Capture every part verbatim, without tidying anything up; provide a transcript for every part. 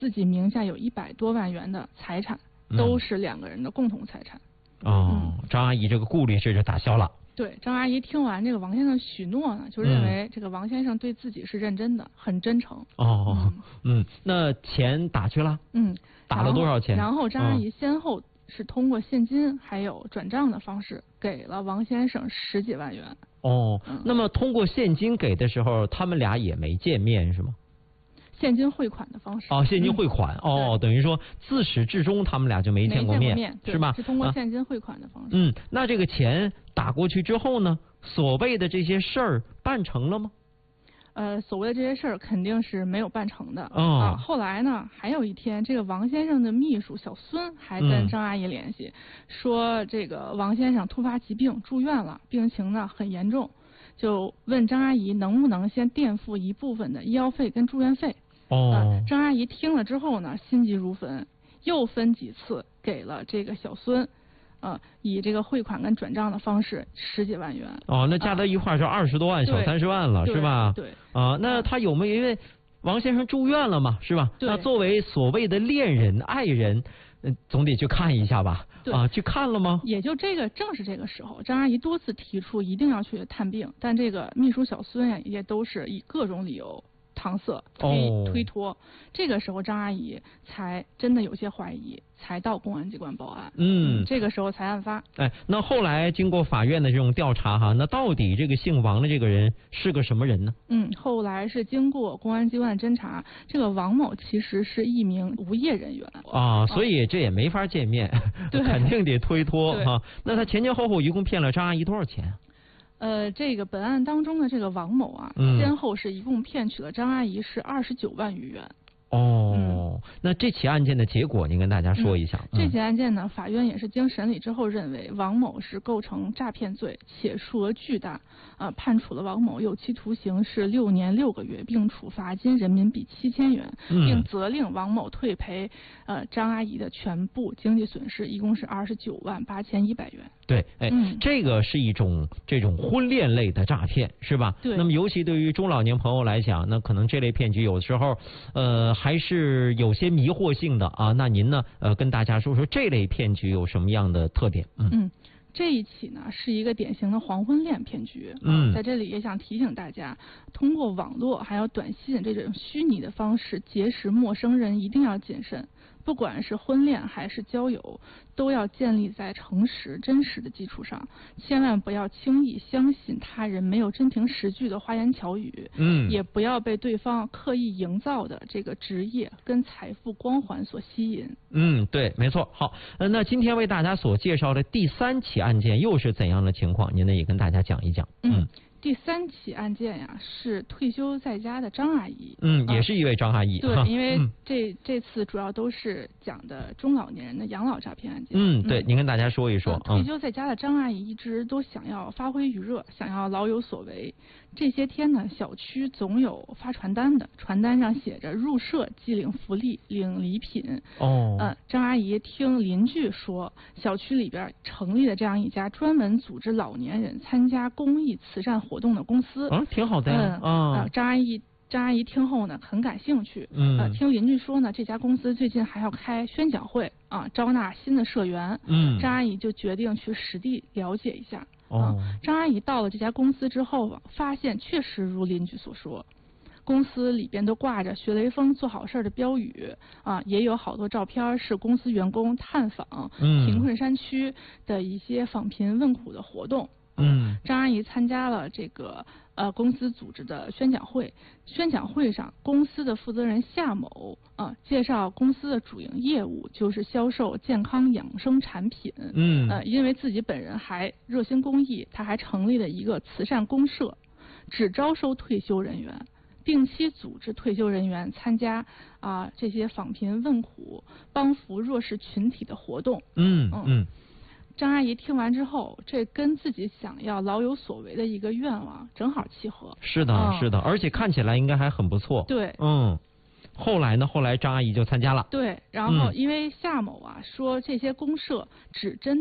自己名下有一百多万元的财产，都是两个人的共同财产。 嗯、哦，张阿姨这个顾虑这就打消了。 对，张阿姨听完这个王先生许诺呢，就认为这个王先生对自己是认真的，很真诚。 哦，嗯，嗯那钱打去了？ 嗯， 打了多少钱？ 然后张阿姨先后是通过现金还有转账的方式给了王先生十几万元。 哦， 嗯、 那么通过现金给的时候，他们俩也没见面是吗？ 现金汇款的方式。 哦，现金汇款。嗯、哦，等于说自始至终他们俩就没见过面， 面是吧？ 是通过现金汇款的方式。 啊、嗯，那这个钱打过去之后呢，所谓的这些事儿办成了吗？ 呃，所谓的这些事儿肯定是没有办成的。 哦、 啊，后来呢，还有一天，这个王先生的秘书小孙还跟张阿姨联系，嗯、说这个王先生突发疾病住院了，病情呢很严重，就问张阿姨能不能先垫付一部分的医药费跟住院费。 哦、 呃，张阿姨听了之后呢，心急如焚，又分几次给了这个小孙，呃，以这个汇款跟转账的方式十几万元。 哦，那加到一块儿就二十多万，小三十万了，是吧？ 对。 啊，那他有没有因为王先生住院了嘛，是吧？ 对。 那作为所谓的恋人、爱人，嗯，总得去看一下吧？ 对。 啊，去看了吗？ 也就这个，正是这个时候，张阿姨多次提出一定要去探病，但这个秘书小孙呀，也都是以各种理由搪塞、推、 哦、 推脱。这个时候，张阿姨才真的有些怀疑，才到公安机关报案。 嗯， 嗯这个时候才案发。 哎，那后来经过法院的这种调查哈，那到底这个姓王的这个人是个什么人呢？ 嗯，后来是经过公安机关侦查，这个王某其实是一名无业人员啊，所以这也没法见面， 对肯定得推脱哈。那他前前后后一共骗了张阿姨多少钱？ 呃，这个本案当中的这个王某啊， 嗯、 先后是一共骗取了张阿姨是二十九万余元。 哦、嗯，那这起案件的结果您跟大家说一下。 嗯、这起案件呢，法院也是经审理之后认为王某是构成诈骗罪，且数额巨大，啊、呃，判处了王某有期徒刑是六年六个月，并处罚金人民币七千元， 嗯、 并责令王某退赔呃张阿姨的全部经济损失，一共是二十九万八千一百元。 对，哎、嗯，这个是一种这种婚恋类的诈骗，是吧？ 对。 那么尤其对于中老年朋友来讲，那可能这类骗局有的时候，呃，还是有些迷惑性的啊。那您呢，呃，跟大家说说这类骗局有什么样的特点？嗯。 嗯这一起呢是一个典型的黄昏恋骗局， 嗯， 在这里也想提醒大家，通过网络还有短信这种虚拟的方式结识陌生人一定要谨慎，不管是婚恋还是交友，都要建立在诚实真实的基础上，千万不要轻易相信他人没有真凭实据的花言巧语， 嗯， 也不要被对方刻意营造的这个职业跟财富光环所吸引。 嗯，对，没错。好，呃，那今天为大家所介绍的第三起案件又是怎样的情况？您呢也跟大家讲一讲。 嗯。嗯第三起案件呀，是退休在家的张阿姨。 嗯，也是一位张阿姨。 对， 啊、 因为这、嗯、这次主要都是讲的中老年人的养老诈骗案件。 嗯，对，嗯、您跟大家说一说、 嗯。退休在家的张阿姨一直都想要发挥余热，想要老有所为。这些天呢，小区总有发传单的，传单上写着入社即领福利、领礼品。 哦。 呃，张阿姨听邻居说，小区里边成立了这样一家专门组织老年人参加公益慈善活动的公司。 嗯，挺好的呀。 嗯。呃，张阿姨。张阿姨听后呢，很感兴趣。 嗯。 呃，听邻居说呢，这家公司最近还要开宣讲会啊，招纳新的社员。 嗯。 张阿姨就决定去实地了解一下。 哦。 啊、张阿姨到了这家公司之后啊，发现确实如邻居所说，公司里边都挂着学雷锋做好事的标语啊，也有好多照片是公司员工探访贫困山区的一些访贫问苦的活动。 嗯， 张阿姨参加了这个呃公司组织的宣讲会，宣讲会上，公司的负责人夏某啊、呃、介绍公司的主营业务就是销售健康养生产品。 嗯， 呃，因为自己本人还热心公益，他还成立了一个慈善公社，只招收退休人员，定期组织退休人员参加啊、呃、这些访贫问苦、帮扶弱势群体的活动。 嗯嗯。嗯张阿姨听完之后，这跟自己想要老有所为的一个愿望正好契合。 是的， 嗯、 是的，而且看起来应该还很不错。 对， 嗯。后来呢？后来张阿姨就参加了。 对，然后因为夏某啊、嗯、说这些公社只针对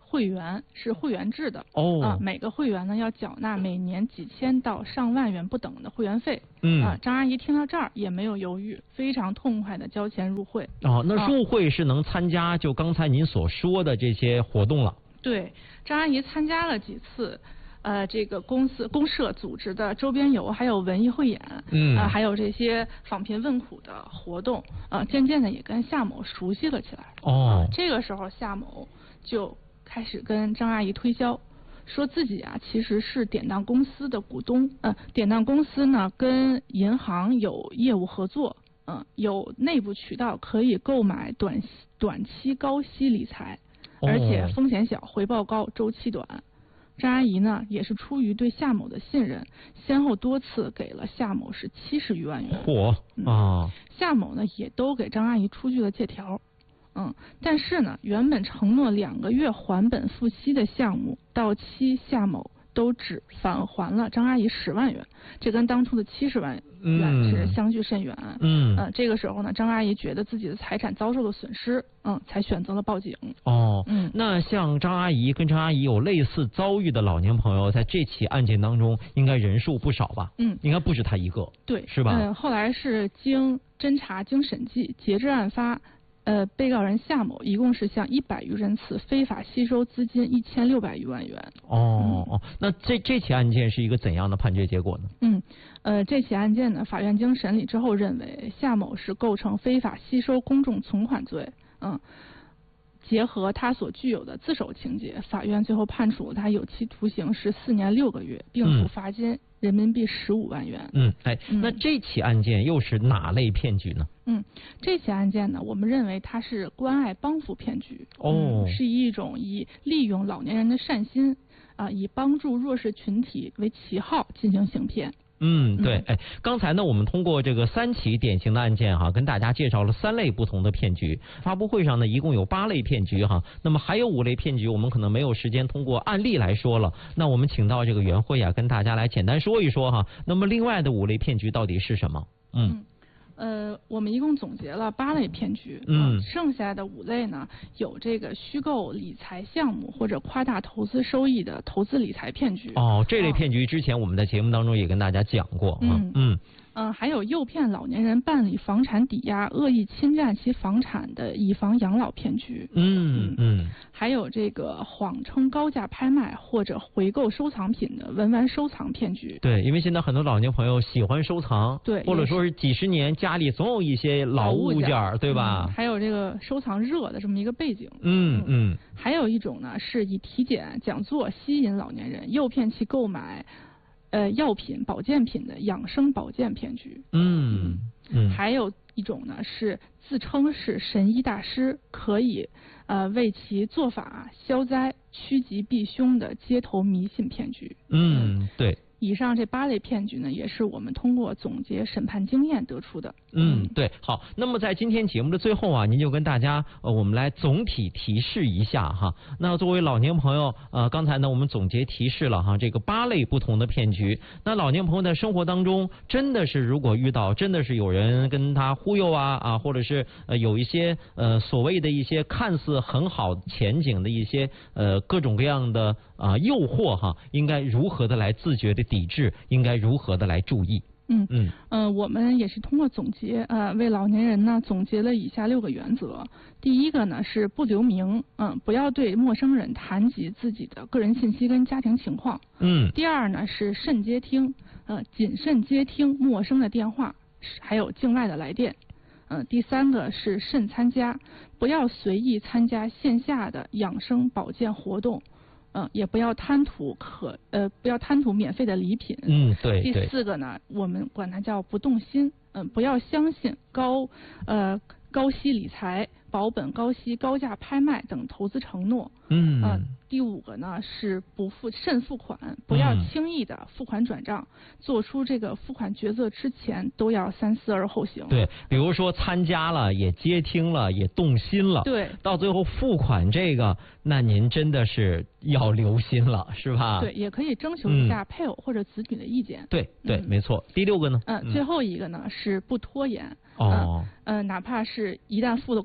会员，是会员制的。 哦。 啊，每个会员呢要缴纳每年几千到上万元不等的会员费。 嗯。 啊，张阿姨听到这儿也没有犹豫，非常痛快的交钱入会。 哦，那入会是能参加就刚才您所说的这些活动了。 对，张阿姨参加了几次。呃，这个公司公社组织的周边游，还有文艺汇演， 嗯， 啊、呃，还有这些访贫问苦的活动，啊、呃，渐渐的也跟夏某熟悉了起来。 哦、 呃，这个时候夏某就开始跟张阿姨推销，说自己啊其实是典当公司的股东，呃，典当公司呢跟银行有业务合作，嗯、呃，有内部渠道可以购买短短期高息理财，而且风险小，回报高，周期短。张阿姨呢，也是出于对夏某的信任，先后多次给了夏某是七十余万元。 嚯、嗯、啊！ 夏某呢，也都给张阿姨出具了借条。嗯，但是呢，原本承诺两个月还本付息的项目到期，夏某都只返还了张阿姨十万元，这跟当初的七十万元是相距甚远。 嗯， 呃，这个时候呢，张阿姨觉得自己的财产遭受了损失，嗯，才选择了报警。 哦，嗯，那像张阿姨跟张阿姨有类似遭遇的老年朋友，在这起案件当中，应该人数不少吧？ 嗯， 应该不止他一个。 对， 是吧？ 嗯，后来是经侦查、经审计，截至案发。呃，被告人夏某一共是向一百余人次非法吸收资金一千六百余万元。 哦哦，那这这起案件是一个怎样的判决结果呢？ 嗯，呃，这起案件呢，法院经审理之后认为夏某是构成非法吸收公众存款罪。嗯，结合他所具有的自首情节，法院最后判处他有期徒刑是四年六个月，并处罚金人民币十五万元。 嗯，哎，那这起案件又是哪类骗局呢？ 嗯，这起案件呢，我们认为它是关爱帮扶骗局。 哦、 嗯，是一种以利用老年人的善心啊、呃，以帮助弱势群体为旗号进行行骗。 嗯，对，哎，刚才呢，我们通过这个三起典型的案件哈，跟大家介绍了三类不同的骗局。发布会上呢，一共有八类骗局哈，那么还有五类骗局，我们可能没有时间通过案例来说了。那我们请到这个袁慧啊，跟大家来简单说一说哈。那么另外的五类骗局到底是什么？嗯。 嗯呃，我们一共总结了八类骗局， 嗯、呃， 剩下的五类呢，有这个虚构理财项目或者夸大投资收益的投资理财骗局。 哦，这类骗局之前我们在节目当中也跟大家讲过。 嗯嗯。 嗯，还有诱骗老年人办理房产抵押，恶意侵占其房产的以房养老骗局。 嗯嗯， 还有这个谎称高价拍卖或者回购收藏品的文玩收藏骗局。 对，因为现在很多老年朋友喜欢收藏， 对， 或者说是几十年家里总有一些老物件，对吧？ 嗯、还有这个收藏热的这么一个背景。 嗯嗯。 还有一种呢，是以体检讲座吸引老年人，诱骗其购买。呃，药品、保健品的养生保健骗局。 嗯嗯， 还有一种呢是自称是神医大师，可以呃为其做法消灾、趋吉避凶的街头迷信骗局。 嗯，嗯对。 以上这八类骗局呢，也是我们通过总结审判经验得出的。 嗯，对，好。那么在今天节目的最后啊，您就跟大家呃，我们来总体提示一下哈。那作为老年朋友，呃，刚才呢我们总结提示了哈，这个八类不同的骗局。那老年朋友在生活当中，真的是如果遇到真的是有人跟他忽悠啊啊，或者是呃有一些呃所谓的一些看似很好前景的一些呃各种各样的啊、呃、诱惑哈，应该如何的来自觉的抵制，应该如何的来注意？ 嗯嗯呃，我们也是通过总结呃，为老年人呢总结了以下六个原则。第一个呢是不留名，嗯、呃，不要对陌生人谈及自己的个人信息跟家庭情况。 嗯。 第二呢是慎接听，呃，谨慎接听陌生的电话，还有境外的来电。嗯、呃，第三个是慎参加，不要随意参加线下的养生保健活动。嗯，也不要贪图可呃，不要贪图免费的礼品。 嗯，对。 第四个呢，我们管它叫不动心。嗯，不要相信高呃高息理财、保本高息、高价拍卖等投资承诺。 嗯。 呃，第五个呢是不付慎付款，不要轻易的付款转账，嗯、做出这个付款决策之前都要三思而后行。 对，比如说参加了，也接听了，也动心了， 对， 到最后付款这个，那您真的是要留心了，是吧？ 对，也可以征求一下配偶或者子女的意见。 嗯、对对、嗯，没错。第六个呢？ 嗯、呃，最后一个呢是不拖延。 哦。 呃，哪怕是一旦付了款，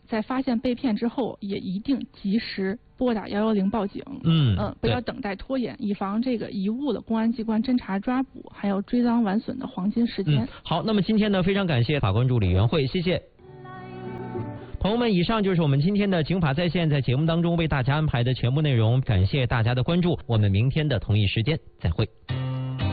在发现被骗之后，也一定及时拨打幺幺零报警。 嗯嗯，不要等待拖延，以防这个贻误了公安机关侦查抓捕还有追赃挽损的黄金时间。 嗯，好，那么今天呢，非常感谢法官助理袁慧，谢谢。朋友们，以上就是我们今天的警法在线在节目当中为大家安排的全部内容，感谢大家的关注，我们明天的同一时间再会。